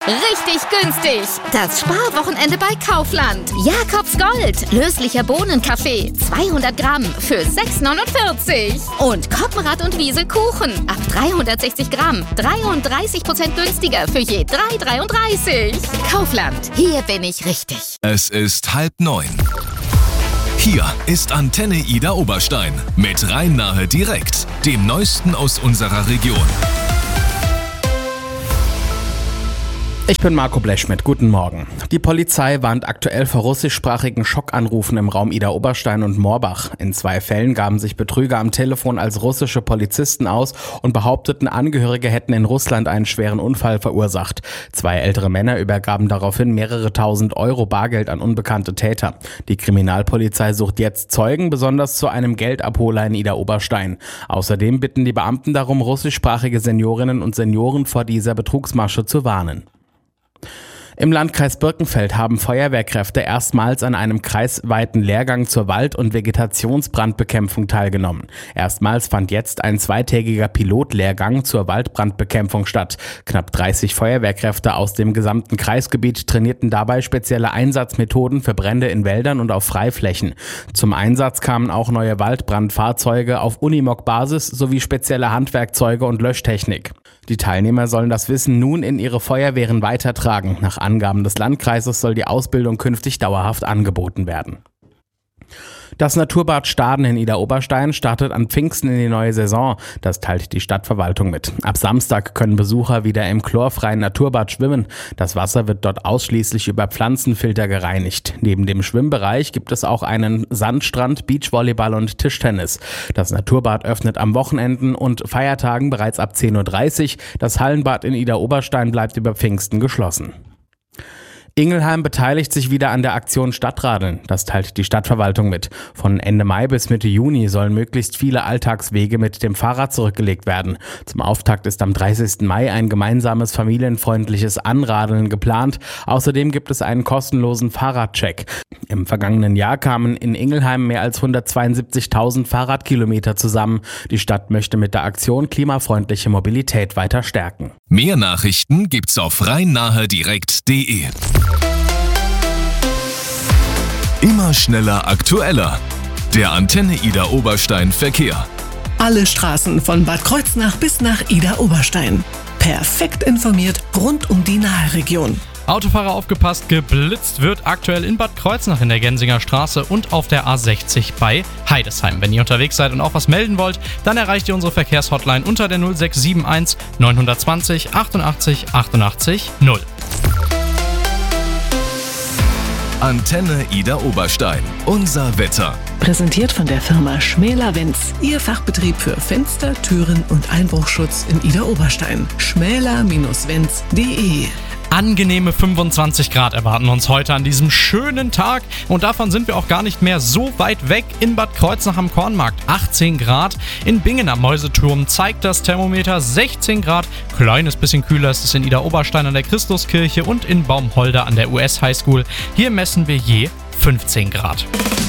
Richtig günstig. Das Sparwochenende bei Kaufland. Jakobs Gold. Löslicher Bohnenkaffee. 200 Gramm für 6,49. Und Koppenrad und Wiese Kuchen. Ab 360 Gramm. 33% günstiger für je 3,33. Kaufland. Hier bin ich richtig. Es ist 8:30. Hier ist Antenne Ida Oberstein mit Rhein-Nahe direkt, dem Neuesten aus unserer Region. Ich bin Marco Blechschmidt, guten Morgen. Die Polizei warnt aktuell vor russischsprachigen Schockanrufen im Raum Ida Oberstein und Morbach. In 2 Fällen gaben sich Betrüger am Telefon als russische Polizisten aus und behaupteten, Angehörige hätten in Russland einen schweren Unfall verursacht. 2 ältere Männer übergaben daraufhin mehrere tausend Euro Bargeld an unbekannte Täter. Die Kriminalpolizei sucht jetzt Zeugen, besonders zu einem Geldabholer in Ida Oberstein. Außerdem bitten die Beamten darum, russischsprachige Seniorinnen und Senioren vor dieser Betrugsmasche zu warnen. Im Landkreis Birkenfeld haben Feuerwehrkräfte erstmals an einem kreisweiten Lehrgang zur Wald- und Vegetationsbrandbekämpfung teilgenommen. Erstmals fand jetzt ein 2-tägiger Pilotlehrgang zur Waldbrandbekämpfung statt. Knapp 30 Feuerwehrkräfte aus dem gesamten Kreisgebiet trainierten dabei spezielle Einsatzmethoden für Brände in Wäldern und auf Freiflächen. Zum Einsatz kamen auch neue Waldbrandfahrzeuge auf Unimog-Basis sowie spezielle Handwerkzeuge und Löschtechnik. Die Teilnehmer sollen das Wissen nun in ihre Feuerwehren weitertragen. Nach Angaben des Landkreises soll die Ausbildung künftig dauerhaft angeboten werden. Das Naturbad Staden in Ida Oberstein startet an Pfingsten in die neue Saison. Das teilt die Stadtverwaltung mit. Ab Samstag können Besucher wieder im chlorfreien Naturbad schwimmen. Das Wasser wird dort ausschließlich über Pflanzenfilter gereinigt. Neben dem Schwimmbereich gibt es auch einen Sandstrand, Beachvolleyball und Tischtennis. Das Naturbad öffnet am Wochenenden und Feiertagen bereits ab 10:30 Uhr. Das Hallenbad in Ida Oberstein bleibt über Pfingsten geschlossen. Ingelheim beteiligt sich wieder an der Aktion Stadtradeln. Das teilt die Stadtverwaltung mit. Von Ende Mai bis Mitte Juni sollen möglichst viele Alltagswege mit dem Fahrrad zurückgelegt werden. Zum Auftakt ist am 30. Mai ein gemeinsames familienfreundliches Anradeln geplant. Außerdem gibt es einen kostenlosen Fahrradcheck. Im vergangenen Jahr kamen in Ingelheim mehr als 172.000 Fahrradkilometer zusammen. Die Stadt möchte mit der Aktion klimafreundliche Mobilität weiter stärken. Mehr Nachrichten gibt's auf rhein-nahe-direkt.de. Immer schneller, aktueller. Der Antenne Ida Oberstein Verkehr. Alle Straßen von Bad Kreuznach bis nach Ida Oberstein. Perfekt informiert rund um die Nahe-Region. Autofahrer aufgepasst, geblitzt wird aktuell in Bad Kreuznach in der Gensinger Straße und auf der A60 bei Heidesheim. Wenn ihr unterwegs seid und auch was melden wollt, dann erreicht ihr unsere Verkehrshotline unter der 0671 920 88 88 0. Antenne Ida Oberstein. Unser Wetter. Präsentiert von der Firma Schmäler-Wenz. Ihr Fachbetrieb für Fenster, Türen und Einbruchschutz in Ida Oberstein. schmäler-wenz.de. Angenehme 25 Grad erwarten uns heute an diesem schönen Tag und davon sind wir auch gar nicht mehr so weit weg. In Bad Kreuznach am Kornmarkt 18 Grad, in Bingen am Mäuseturm zeigt das Thermometer 16 Grad. Kleines bisschen kühler ist es in Ida Oberstein an der Christuskirche und in Baumholder an der US High School. Hier messen wir je 15 Grad.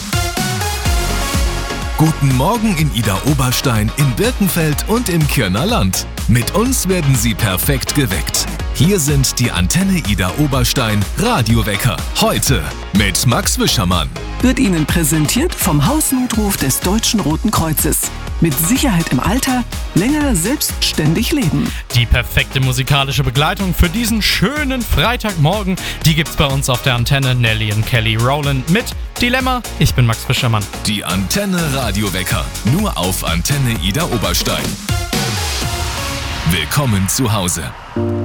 Guten Morgen in Ida Oberstein, in Birkenfeld und im Kirner Land. Mit uns werden Sie perfekt geweckt. Hier sind die Antenne Ida Oberstein Radiowecker. Heute mit Max Wischermann. Wird Ihnen präsentiert vom Hausnotruf des Deutschen Roten Kreuzes. Mit Sicherheit im Alter, länger selbstständig leben. Die perfekte musikalische Begleitung für diesen schönen Freitagmorgen, die gibt's bei uns auf der Antenne. Nelly und Kelly Rowland mit Dilemma. Ich bin Max Fischermann. Die Antenne Radiowecker. Nur auf Antenne Ida Oberstein. Willkommen zu Hause.